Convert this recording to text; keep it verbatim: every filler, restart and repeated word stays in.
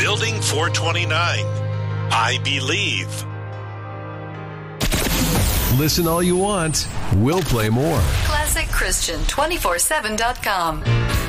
Building four twenty-nine. I believe. Listen all you want. We'll play more. Classic Christian two forty-seven dot com.